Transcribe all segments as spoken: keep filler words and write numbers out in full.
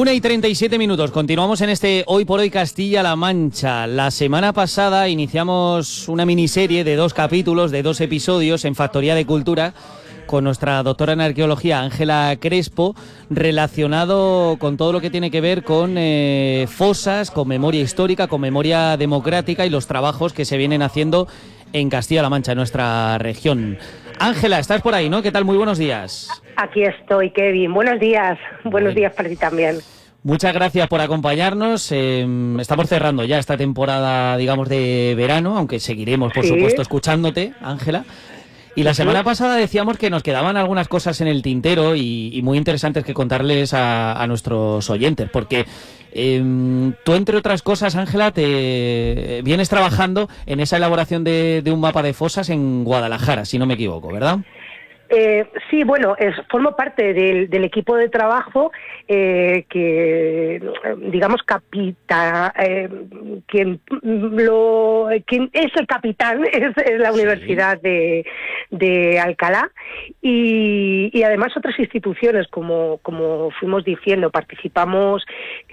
una y treinta y siete minutos, continuamos en este Hoy por Hoy Castilla-La Mancha. La semana pasada iniciamos una miniserie de dos capítulos, de dos episodios en Factoría de Cultura, con nuestra doctora en arqueología Ángela Crespo, relacionado con todo lo que tiene que ver con eh, fosas, con memoria histórica, con memoria democrática y los trabajos que se vienen haciendo en Castilla-La Mancha, en nuestra región. Ángela, estás por ahí, ¿no? ¿Qué tal? Muy buenos días. Aquí estoy, Kevin. Buenos días. Buenos días para ti también. Muchas gracias por acompañarnos. Eh, estamos cerrando ya esta temporada, digamos, de verano, aunque seguiremos, por sí. supuesto, escuchándote, Ángela. Y la semana pasada decíamos que nos quedaban algunas cosas en el tintero y, y muy interesantes que contarles a, a nuestros oyentes, porque eh, tú, entre otras cosas, Ángela, te vienes trabajando en esa elaboración de, de un mapa de fosas en Guadalajara, si no me equivoco, ¿verdad? Eh, sí, bueno, es, formo parte del, del equipo de trabajo eh, que, digamos, capita, eh, quien, lo, quien es el capitán es, es la sí. Universidad de, de Alcalá y, y además otras instituciones, como, como fuimos diciendo, participamos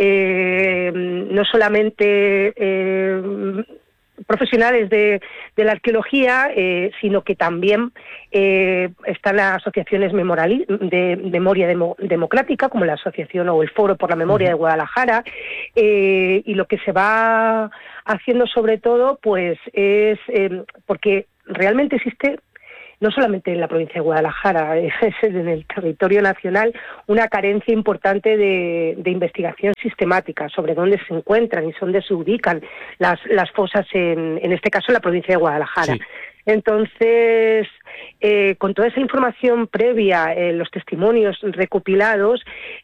eh, no solamente Eh, profesionales de, de la arqueología, eh, sino que también eh, están las asociaciones memoriali- de memoria demo- democrática, como la Asociación o el Foro por la Memoria uh-huh. de Guadalajara, eh, y lo que se va haciendo sobre todo, pues es eh, porque realmente existe, no solamente en la provincia de Guadalajara, es en el territorio nacional, una carencia importante de, de investigación sistemática sobre dónde se encuentran y dónde se ubican las, las fosas, en, en este caso en la provincia de Guadalajara. Sí. Entonces, eh, con toda esa información previa, eh, los testimonios recopilados,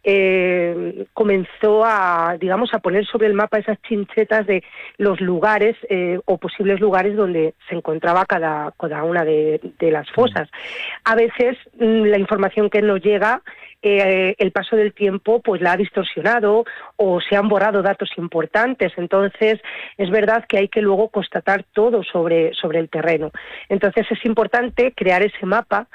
eh, comenzó a, digamos, a poner sobre el mapa esas chinchetas de los lugares eh, o posibles lugares donde se encontraba cada, cada una de, de las fosas. A veces la información que nos llega, eh, el paso del tiempo pues la ha distorsionado o se han borrado datos importantes. Entonces, es verdad que hay que luego constatar todo sobre, sobre el terreno. Entonces, es importante crear ese mapa,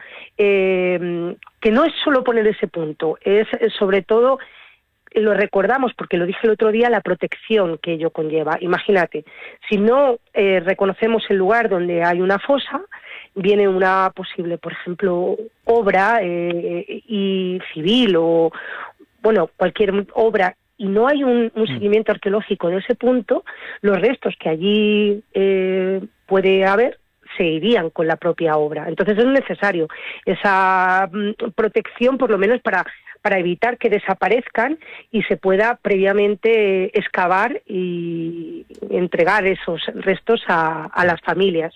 eh, que no es solo poner ese punto, es, es sobre todo, lo recordamos porque lo dije el otro día, la protección que ello conlleva. Imagínate, si no eh, reconocemos el lugar donde hay una fosa, viene una posible, por ejemplo, obra eh, y civil o, bueno, cualquier obra, y no hay un, un seguimiento arqueológico de ese punto, los restos que allí eh, puede haber se irían con la propia obra. Entonces es necesario esa mm, protección, por lo menos para para evitar que desaparezcan y se pueda previamente eh, excavar y entregar esos restos a, a las familias.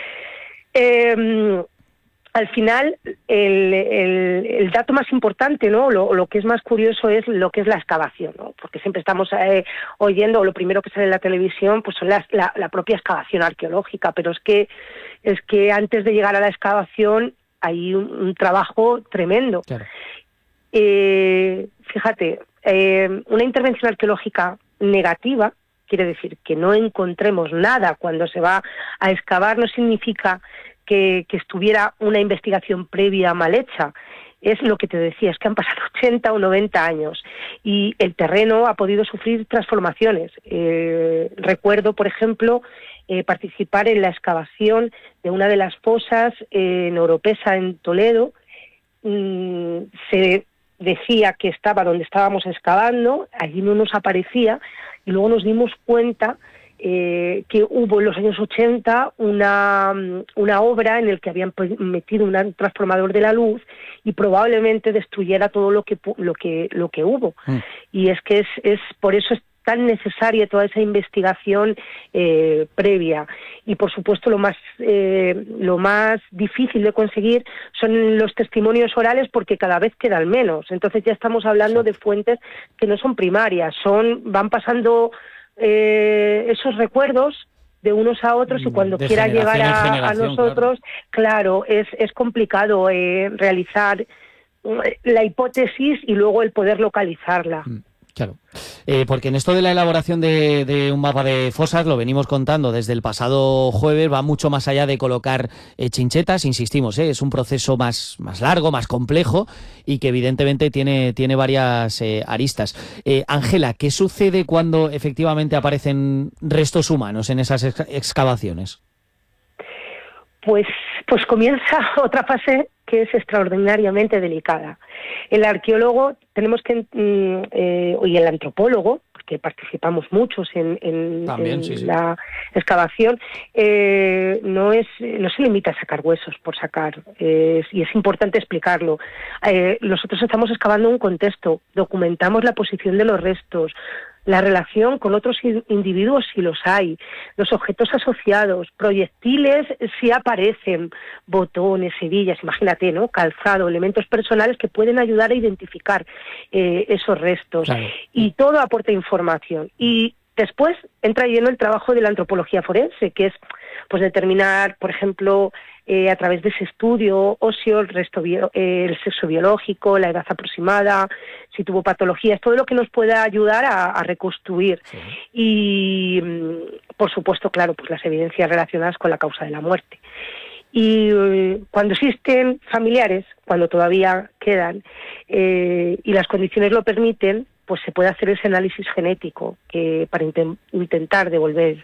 Eh, al final, el, el, el dato más importante, ¿no? Lo, lo que es más curioso es lo que es la excavación, ¿no? Porque siempre estamos eh, oyendo, o lo primero que sale en la televisión, pues son las, la, la propia excavación arqueológica, pero es que es que antes de llegar a la excavación hay un, un trabajo tremendo. Claro. Eh, fíjate, eh, una intervención arqueológica negativa quiere decir que no encontremos nada cuando se va a excavar, no significa que, que estuviera una investigación previa mal hecha. Es lo que te decía, es que han pasado ochenta o noventa años y el terreno ha podido sufrir transformaciones. Eh, recuerdo, por ejemplo, eh, participar en la excavación de una de las fosas eh, en Oropesa, en Toledo. Mm, se decía que estaba donde estábamos excavando, allí no nos aparecía, y luego nos dimos cuenta eh, que hubo en los años ochenta una, una obra en la que habían metido un transformador de la luz y probablemente destruyera todo lo que lo que lo que hubo. Mm. Y es que es, es por eso es tan necesaria toda esa investigación eh, previa. Y por supuesto lo más eh, lo más difícil de conseguir son los testimonios orales, porque cada vez quedan menos. Entonces ya estamos hablando de fuentes que no son primarias, son van pasando eh, esos recuerdos de unos a otros, y cuando de quiera llegar a, a nosotros, claro, claro es, es complicado eh, realizar la hipótesis y luego el poder localizarla. Claro. Eh, porque en esto de la elaboración de, de un mapa de fosas, lo venimos contando desde el pasado jueves, va mucho más allá de colocar eh, chinchetas, insistimos, eh, es un proceso más, más largo, más complejo y que evidentemente tiene, tiene varias eh, aristas. Ángela, ¿qué sucede cuando efectivamente aparecen restos humanos en esas ex excavaciones? Pues, pues comienza otra fase que es extraordinariamente delicada. El arqueólogo, tenemos que, eh, y el antropólogo, que participamos muchos en, en, También, en sí, sí. la excavación, eh, no es no se limita a sacar huesos por sacar, eh, y es importante explicarlo. Eh, nosotros estamos excavando un contexto, documentamos la posición de los restos, la relación con otros individuos si los hay, los objetos asociados, proyectiles si aparecen, botones, hebillas, imagínate, ¿no? Calzado, elementos personales que pueden ayudar a identificar eh, esos restos. Claro. Y todo aporta información. Y después entra lleno el trabajo de la antropología forense, que es pues determinar, por ejemplo, eh, a través de ese estudio óseo, el, resto bio, eh, el sexo biológico, la edad aproximada, si tuvo patologías, todo lo que nos pueda ayudar a, a reconstruir. Sí. Y, por supuesto, claro, pues las evidencias relacionadas con la causa de la muerte. Y eh, cuando existen familiares, cuando todavía quedan, eh, y las condiciones lo permiten, pues se puede hacer ese análisis genético que para inten intentar devolver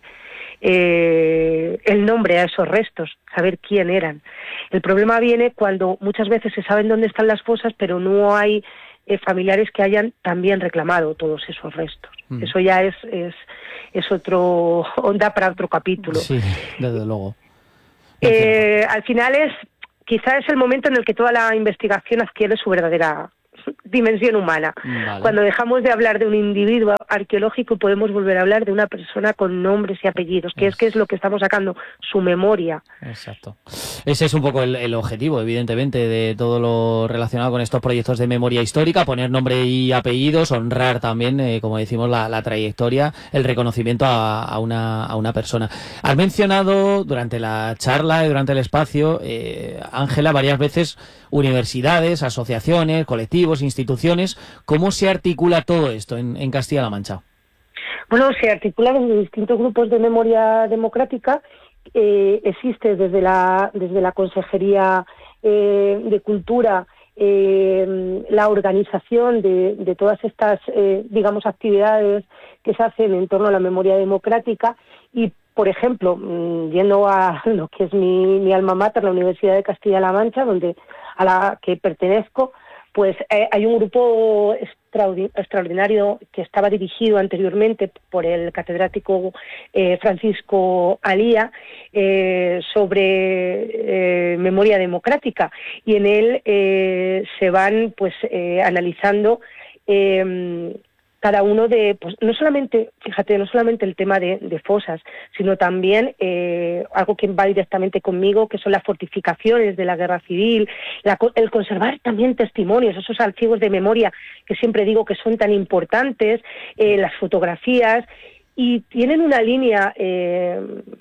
eh, el nombre a esos restos, saber quién eran. El problema viene cuando muchas veces se saben dónde están las fosas, pero no hay eh, familiares que hayan también reclamado todos esos restos. Mm. Eso ya es, es, es otro onda para otro capítulo. Sí, desde luego. Eh, al final es, quizá es el momento en el que toda la investigación adquiere su verdadera dimensión humana. Vale. Cuando dejamos de hablar de un individuo arqueológico podemos volver a hablar de una persona con nombres y apellidos, que es, es que es lo que estamos sacando, su memoria. Exacto. Ese es un poco el, el objetivo, evidentemente, de todo lo relacionado con estos proyectos de memoria histórica, poner nombre y apellidos, honrar también, eh, como decimos, la, la trayectoria, el reconocimiento a, a, una, a una persona. Has mencionado durante la charla y durante el espacio, eh, Ángela, varias veces universidades, asociaciones, colectivos, instituciones. ¿Cómo se articula todo esto en, en Castilla-La Mancha? Bueno, se articula desde distintos grupos de memoria democrática. Eh, existe desde la, desde la Consejería eh, de Cultura eh, la organización de, de todas estas, eh, digamos, actividades que se hacen en torno a la memoria democrática y, por ejemplo, yendo a lo que es mi, mi alma mater, la Universidad de Castilla-La Mancha, donde a la que pertenezco, pues eh, hay un grupo extraordinario que estaba dirigido anteriormente por el catedrático eh, Francisco Alía eh, sobre eh, memoria democrática, y en él eh, se van pues eh, analizando eh, cada uno de, pues no solamente, fíjate, no solamente el tema de, de fosas, sino también eh, algo que va directamente conmigo, que son las fortificaciones de la guerra civil, la, el conservar también testimonios, esos archivos de memoria que siempre digo que son tan importantes, eh, las fotografías, y tienen una línea, eh,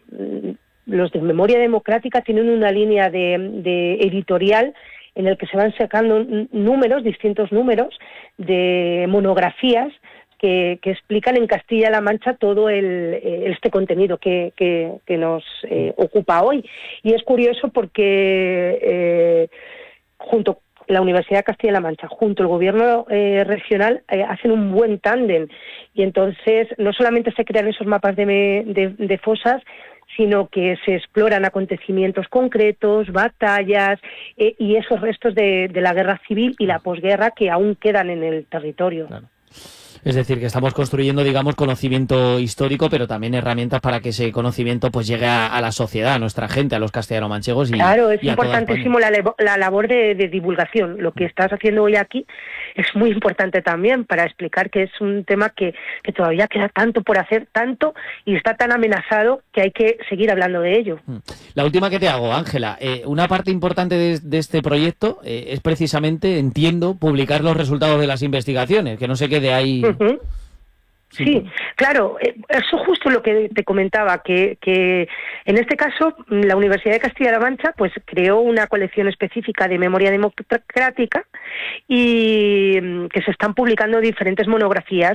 los de memoria democrática tienen una línea de, de editorial en el que se van sacando números, distintos números de monografías que, que explican en Castilla-La Mancha todo el, este contenido que, que, que nos eh, ocupa hoy. Y es curioso porque eh, junto la Universidad de Castilla-La Mancha, junto al gobierno eh, regional, eh, hacen un buen tándem. Y entonces no solamente se crean esos mapas de, de, de fosas, sino que se exploran acontecimientos concretos, batallas eh, y esos restos de, de la guerra civil y la posguerra que aún quedan en el territorio. Claro. Es decir, que estamos construyendo, digamos, conocimiento histórico, pero también herramientas para que ese conocimiento pues llegue a, a la sociedad, a nuestra gente, a los castellano-manchegos. Y, claro, es y importantísimo la, la labor de, de divulgación. Lo que estás haciendo hoy aquí es muy importante también para explicar que es un tema que, que todavía queda tanto por hacer, tanto, y está tan amenazado que hay que seguir hablando de ello. La última que te hago, Ángela, eh, una parte importante de, de este proyecto eh, es precisamente, entiendo, publicar los resultados de las investigaciones, que no se quede ahí... Uh-huh. Sí, sí, claro, eso justo lo que te comentaba, que, que en este caso la Universidad de Castilla-La Mancha pues creó una colección específica de memoria democrática y que se están publicando diferentes monografías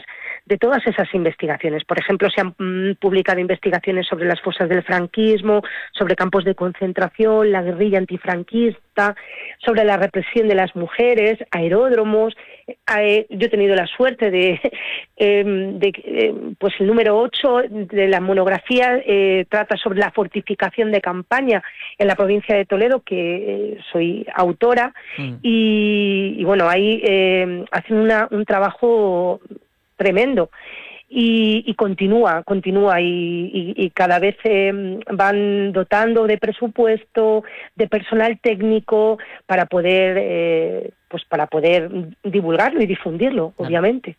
de todas esas investigaciones. Por ejemplo, se han mm, publicado investigaciones sobre las fosas del franquismo, sobre campos de concentración, la guerrilla antifranquista, sobre la represión de las mujeres, aeródromos. Eh, yo he tenido la suerte de, eh, de eh, pues el número ocho de la monografía eh, trata sobre la fortificación de campaña en la provincia de Toledo, que eh, soy autora, mm. y, y bueno, ahí eh, hacen una, un trabajo tremendo. Y, y continúa, continúa y, y, y cada vez eh, van dotando de presupuesto, de personal técnico para poder, eh, pues para poder divulgarlo y difundirlo, claro. Obviamente.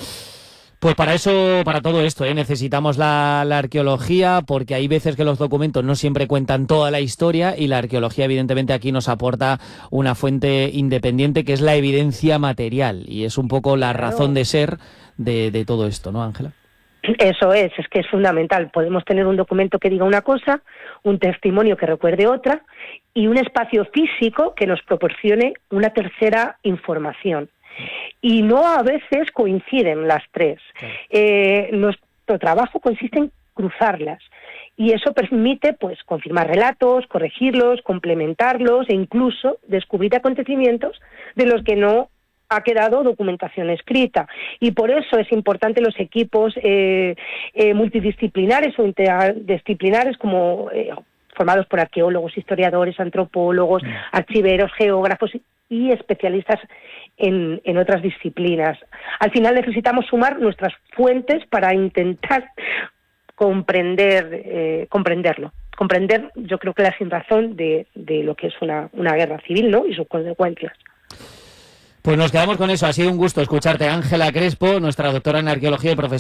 Pues para eso, para todo esto, ¿eh? necesitamos la, la arqueología, porque hay veces que los documentos no siempre cuentan toda la historia y la arqueología evidentemente aquí nos aporta una fuente independiente que es la evidencia material y es un poco la claro. razón de ser de, de todo esto, ¿no, Ángela? Eso es, es que es fundamental. Podemos tener un documento que diga una cosa, un testimonio que recuerde otra y un espacio físico que nos proporcione una tercera información. Y no a veces coinciden las tres. Sí. Eh, nuestro trabajo consiste en cruzarlas y eso permite pues confirmar relatos, corregirlos, complementarlos e incluso descubrir acontecimientos de los que no ha quedado documentación escrita. Y por eso es importante los equipos eh, eh, multidisciplinares o interdisciplinares como eh, formados por arqueólogos, historiadores, antropólogos, sí. archiveros, geógrafos y especialistas en, en otras disciplinas. Al final necesitamos sumar nuestras fuentes para intentar comprender eh, comprenderlo. Comprender, yo creo que la sinrazón de, de lo que es una, una guerra civil, ¿no? Y sus consecuencias. Pues nos quedamos con eso. Ha sido un gusto escucharte, Ángela Crespo, nuestra doctora en arqueología y profesora